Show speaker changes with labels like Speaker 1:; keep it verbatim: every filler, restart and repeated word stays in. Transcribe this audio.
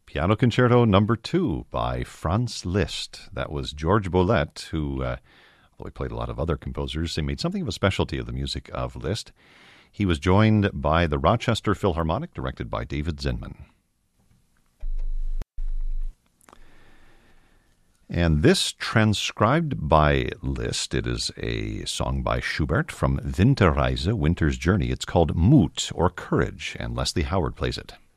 Speaker 1: Piano Concerto Number Two by Franz Liszt. That was George Bolet, who, uh, although he played a lot of other composers, he made something of a specialty of the music of Liszt. He was joined by the Rochester Philharmonic, directed by David Zinman. And this, transcribed by Liszt, it is a song by Schubert from Winterreise, Winter's Journey. It's called Mut, or Courage, and Leslie Howard plays it.